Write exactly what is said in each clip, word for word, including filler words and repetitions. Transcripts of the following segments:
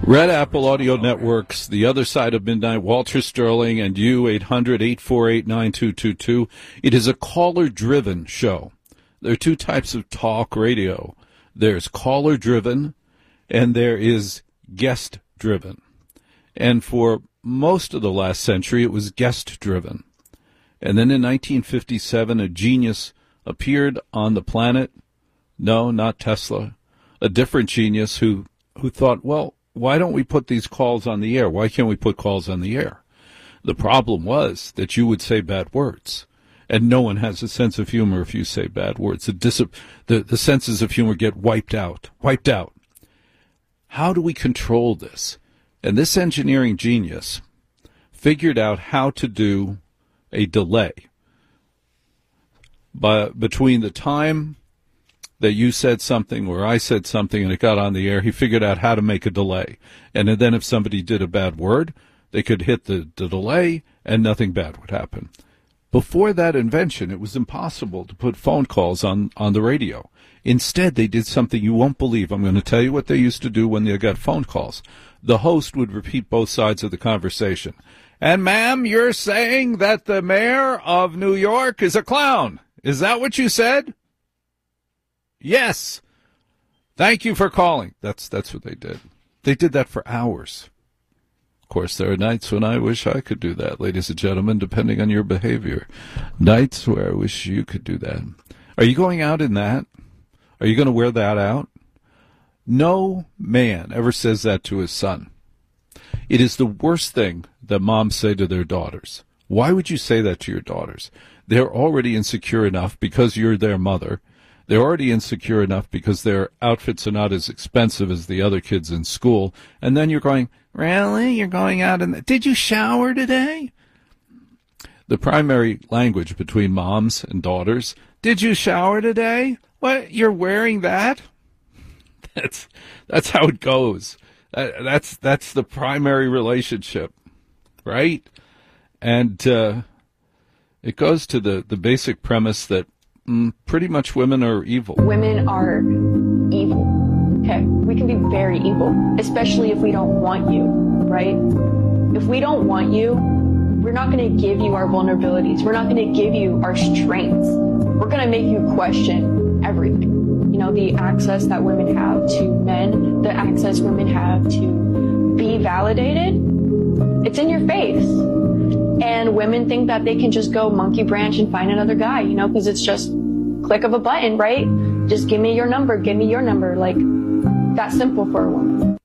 Red Apple Audio Networks, The Other Side of Midnight, Walter Sterling, and you, eight hundred, eight four eight, nine two two two. It is a caller-driven show. There are two types of talk radio. There's caller-driven, and there is guest-driven. And for most of the last century, it was guest-driven. And then in nineteen fifty-seven, a genius appeared on the planet. No, not Tesla. A different genius who, who thought, well, why don't we put these calls on the air? Why can't we put calls on the air? The problem was that you would say bad words, and no one has a sense of humor if you say bad words. The, dis- the, the senses of humor get wiped out, wiped out. How do we control this? And this engineering genius figured out how to do a delay by, between the time that you said something or I said something and it got on the air. He figured out how to make a delay. And then if somebody did a bad word, they could hit the, the delay and nothing bad would happen. Before that invention, it was impossible to put phone calls on, on the radio. Instead, they did something you won't believe. I'm going to tell you what they used to do when they got phone calls. The host would repeat both sides of the conversation. And, ma'am, you're saying that the mayor of New York is a clown. Is that what you said? Yes. Thank you for calling. That's that's what they did. They did that for hours. Of course, there are nights when I wish I could do that, ladies and gentlemen, depending on your behavior. Nights where I wish you could do that. Are you going out in that? Are you going to wear that out? No man ever says that to his son. It is the worst thing that moms say to their daughters. Why would you say that to your daughters? They're already insecure enough because you're their mother. They're already insecure enough because their outfits are not as expensive as the other kids in school. And then you're going, really? You're going out in the... Did you shower today? The primary language between moms and daughters. Did you shower today? What? You're wearing that? That's that's how it goes. That, that's that's the primary relationship, right? And uh, it goes to the, the basic premise that Mm, pretty much women are evil. Women are evil. Okay? We can be very evil, especially if we don't want you, right? If we don't want you, we're not going to give you our vulnerabilities. We're not going to give you our strengths. We're going to make you question everything. You know, the access that women have to men, the access women have to be validated, it's in your face. And women think that they can just go monkey branch and find another guy, you know, because it's just click of a button, right? Just give me your number, give me your number. Like, that's simple for a woman.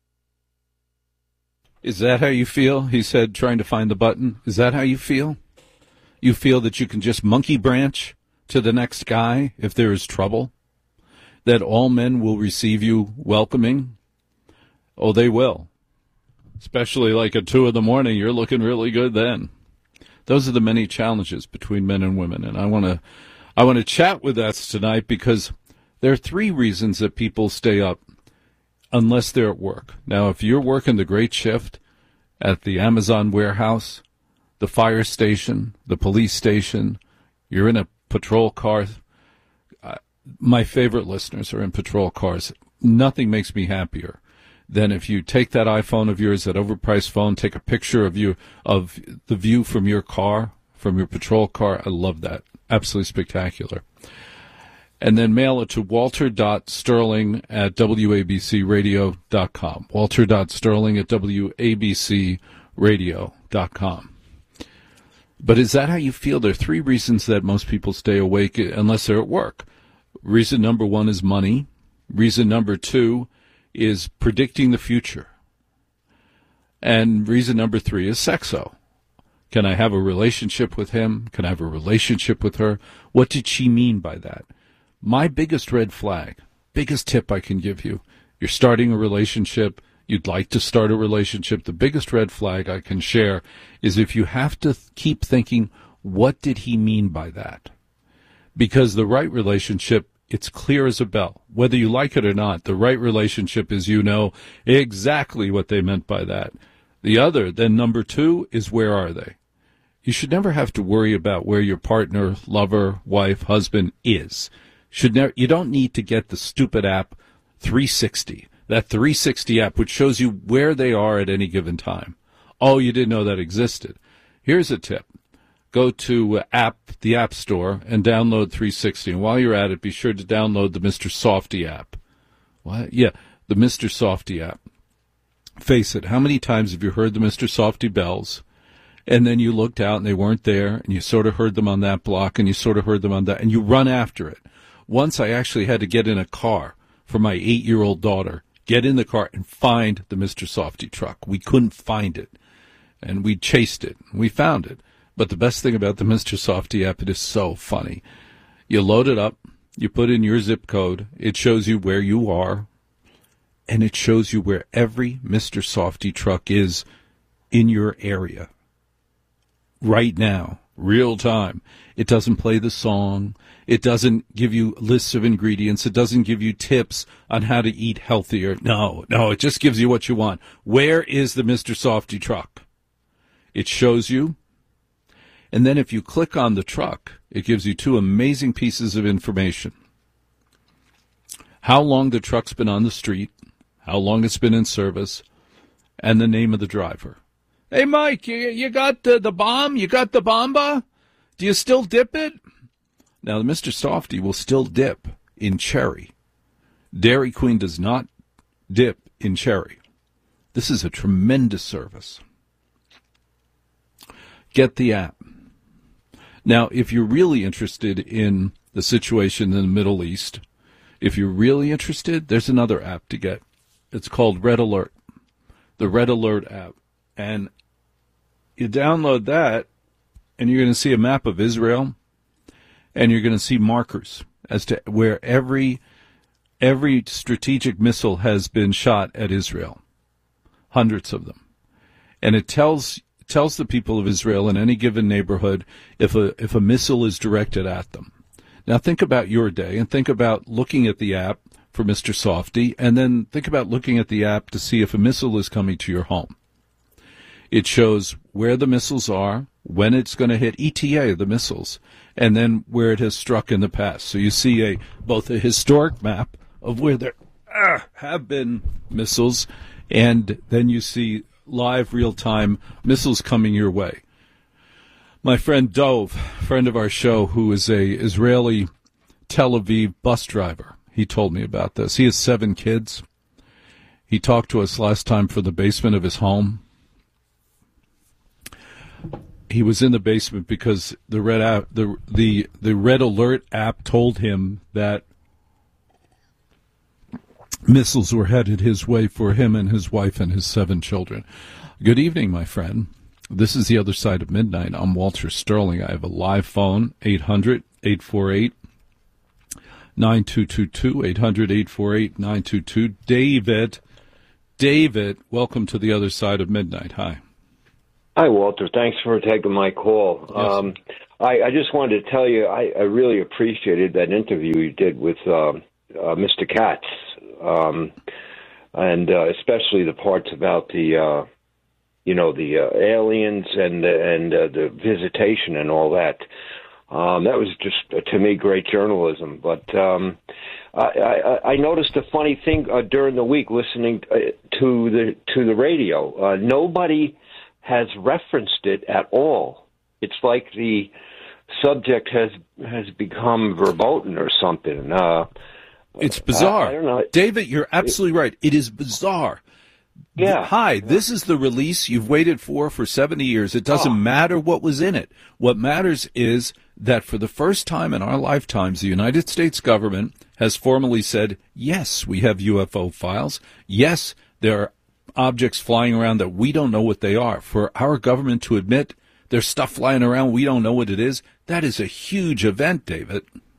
Is that how you feel? He said, trying to find the button. Is that how you feel? You feel that you can just monkey branch to the next guy if there is trouble? That all men will receive you welcoming? Oh, they will. Especially like at two in the morning, you're looking really good then. Those are the many challenges between men and women, and I want to, I want to chat with us tonight because there are three reasons that people stay up unless they're at work. Now, if you're working the great shift at the Amazon warehouse, the fire station, the police station, you're in a patrol car. Uh, my favorite listeners are in patrol cars. Nothing makes me happier than if you take that iPhone of yours, that overpriced phone, take a picture of you, of the view from your car, from your patrol car. I love that. Absolutely spectacular. And then mail it to walter.sterling at w a b c radio dot com. walter.sterling at w a b c radio dot com. But is that how you feel? There are three reasons that most people stay awake unless they're at work. Reason number one is money. Reason number two is predicting the future. And reason number three is sexo. Can I have a relationship with him? Can I have a relationship with her? What did she mean by that? My biggest red flag, biggest tip I can give you, you're starting a relationship, you'd like to start a relationship, the biggest red flag I can share is if you have to th- keep thinking, what did he mean by that? Because the right relationship, it's clear as a bell. Whether you like it or not, the right relationship is you know exactly what they meant by that. The other, then number two, is where are they? You should never have to worry about where your partner, lover, wife, husband is. Should never, you don't need to get the stupid app three sixty That three sixty app, which shows you where they are at any given time. Oh, you didn't know that existed. Here's a tip. Go to uh, app, the App Store and download three sixty. And while you're at it, be sure to download the Mister Softy app. What? Yeah, the Mister Softy app. Face it, how many times have you heard the Mister Softy bells, and then you looked out and they weren't there, and you sort of heard them on that block, and you sort of heard them on that, and you run after it. Once I actually had to get in a car for my eight-year-old daughter, get in the car and find the Mister Softy truck. We couldn't find it, and we chased it. We found it. But the best thing about the Mister Softy app, it is so funny. You load it up, you put in your zip code, it shows you where you are, and it shows you where every Mister Softy truck is in your area. Right now, real time. It doesn't play the song. It doesn't give you lists of ingredients. It doesn't give you tips on how to eat healthier. No, no, it just gives you what you want. Where is the Mister Softy truck? It shows you. And then if you click on the truck, it gives you two amazing pieces of information. How long the truck's been on the street, how long it's been in service, and the name of the driver. Hey, Mike, you, you got the, the bomb? You got the bomba? Do you still dip it? Now, the Mister Softy will still dip in cherry. Dairy Queen does not dip in cherry. This is a tremendous service. Get the app. Now, if you're really interested in the situation in the Middle East, if you're really interested, there's another app to get. It's called Red Alert, the Red Alert app. And you download that, and you're going to see a map of Israel, and you're going to see markers as to where every every strategic missile has been shot at Israel, hundreds of them. And it tells tells the people of Israel in any given neighborhood if a if a missile is directed at them. Now think about your day, and think about looking at the app for Mister Softy, and then think about looking at the app to see if a missile is coming to your home. It shows where the missiles are, when it's going to hit, E T A, the missiles, and then where it has struck in the past. So you see a both a historic map of where there uh, have been missiles, and then you see live, real-time missiles coming your way. My friend Dove, friend of our show, who is a Israeli Tel Aviv bus driver, he told me about this. He has seven kids. He talked to us last time from the basement of his home. He was in the basement because the red app, the the the Red Alert app told him that missiles were headed his way for him and his wife and his seven children. Good evening, my friend. This is The Other Side of Midnight. I'm Walter Sterling. I have a live phone, eight hundred, eight four eight, nine two two two, eight hundred, eight four eight, nine two two. David, David, welcome to The Other Side of Midnight. Hi. Hi, Walter. Thanks for taking my call. Yes. Um, I, I just wanted to tell you I, I really appreciated that interview you did with uh, uh, Mister Katz, um, and uh, especially the parts about the, uh, you know, the uh, aliens and the, and uh, the visitation and all that. Um, that was just, uh, to me, great journalism. But um, I, I, I noticed a funny thing uh, during the week listening uh, to the to the radio. Uh, nobody has referenced it at all. It's like the subject has has become verboten or something. Uh, it's bizarre. I, I don't know. David, you're absolutely right. It is bizarre. Yeah. Hi, this is the release you've waited for for seventy years. It doesn't Oh. matter what was in it. What matters is that for the first time in our lifetimes, the United States government has formally said, yes, we have U F O files. Yes, there are objects flying around that we don't know what they are. For our government to admit there's stuff flying around, we don't know what it is, that is a huge event, David.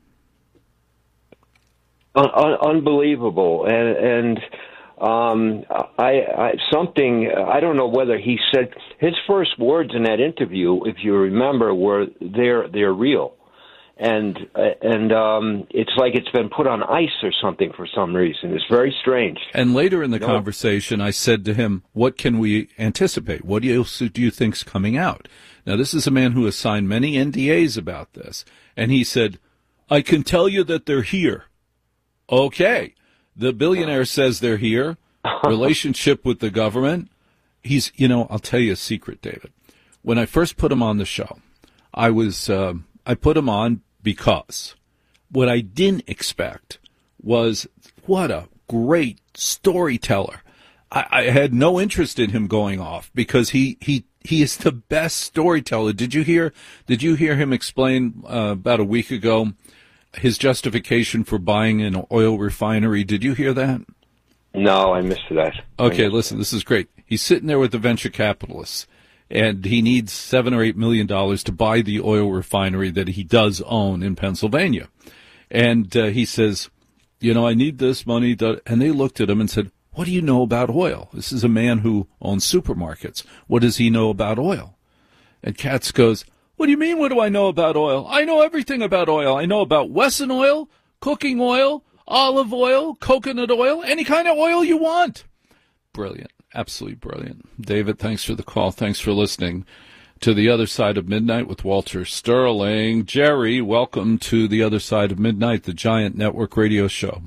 Un- un- unbelievable. And, and um, I, I something, I don't know whether he said, his first words in that interview, if you remember, were they're, they're real. And and um, it's like it's been put on ice or something for some reason. It's very strange. And later in the No. conversation, I said to him, what can we anticipate? What else do you think's coming out? Now, this is a man who has signed many N D As about this. And he said, I can tell you that they're here. Okay. The billionaire says they're here. Relationship with the government. He's, you know, I'll tell you a secret, David. When I first put him on the show, I was, uh, I put him on because what I didn't expect was what a great storyteller. I, I had no interest in him going off because he, he, he is the best storyteller. Did you hear, did you hear him explain, uh, about a week ago his justification for buying an oil refinery? Did you hear that? No, I missed that. Okay, missed listen, that. this is great. He's sitting there with the venture capitalists, and he needs seven or eight million dollars to buy the oil refinery that he does own in Pennsylvania. And uh, he says, you know, I need this money. To, and they looked at him and said, what do you know about oil? This is a man who owns supermarkets. What does he know about oil? And Katz goes, what do you mean, what do I know about oil? I know everything about oil. I know about Wesson oil, cooking oil, olive oil, coconut oil, any kind of oil you want. Brilliant. Absolutely brilliant. David, thanks for the call. Thanks for listening to The Other Side of Midnight with Walter Sterling. Jerry, welcome to The Other Side of Midnight, the Giant Network radio show.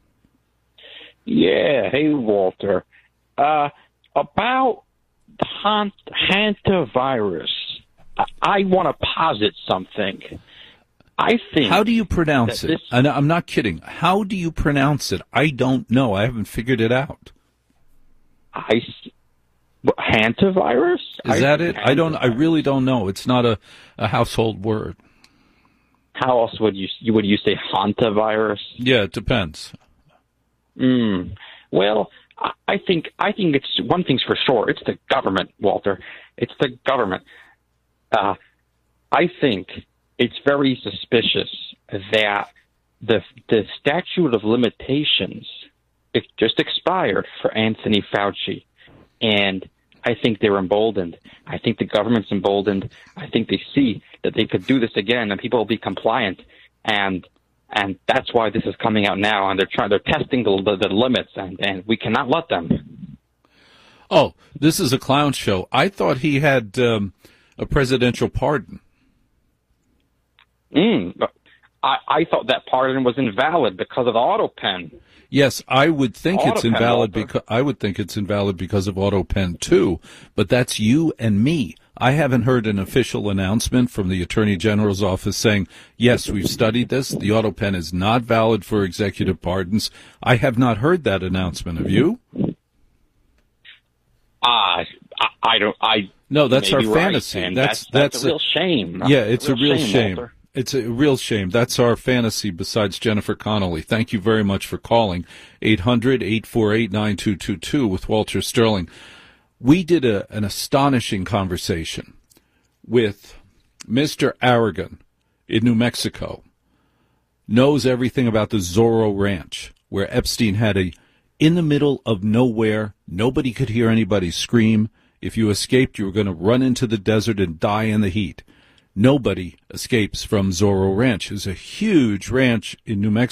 Yeah. Hey, Walter. Uh, about the hantavirus, I, I want to posit something. I think. How do you pronounce it? This, and I'm not kidding. How do you pronounce it? I don't know. I haven't figured it out. I hantavirus? Is that I, it? I don't. I really don't know. It's not a, a household word. How else would you would you say hantavirus? Yeah, it depends. Mm. Well, I, I think I think it's one thing's for sure. It's the government, Walter. It's the government. Uh, I think it's very suspicious that the the statute of limitations it just expired for Anthony Fauci, and I think they're emboldened. I think the government's emboldened. I think they see that they could do this again, and people will be compliant, and and that's why this is coming out now. And they're trying, they're testing the the, the limits, and, and we cannot let them. Oh, this is a clown show. I thought he had um, a presidential pardon. Mm, I, I thought that pardon was invalid because of the auto pen. Yes, I would think Auto it's pen, invalid Walter. because I would think it's invalid because of auto pen too. But that's you and me. I haven't heard an official announcement from the Attorney General's office saying, yes, we've studied this. The auto pen is not valid for executive pardons. I have not heard that announcement. Have you? Uh, I, I don't. I no, that's our right, fantasy. and That's, that's that's, that's a real shame. Yeah, it's a real, a real shame. shame. Walter. It's a real shame. That's our fantasy besides Jennifer Connelly. Thank you very much for calling. eight hundred, eight four eight, nine two two two with Walter Sterling. We did a, an astonishing conversation with Mister Aragon in New Mexico. Knows everything about the Zorro Ranch, where Epstein had a in the middle of nowhere. Nobody could hear anybody scream. If you escaped, you were going to run into the desert and die in the heat. Nobody escapes from Zorro Ranch. It's a huge ranch in New Mexico.